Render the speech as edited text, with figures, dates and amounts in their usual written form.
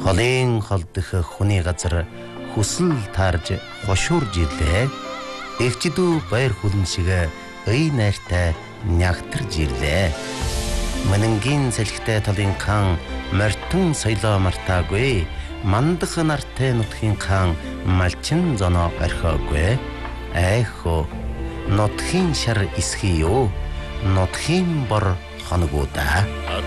Холын холдох хүний газар хүсэл таарж хошуурж ирлээ. Эгчдүү баяр хүлэн шиг ый найртай нягтарж ирлээ. Манангийн салхитай талын хаан мортон соёлоо мартаагүй. Мандах нартай нутгийн хаан малчин зоноо орхиогүй. Айхо нутгийн шар исхий юу? Нутгийн бор хоногуда.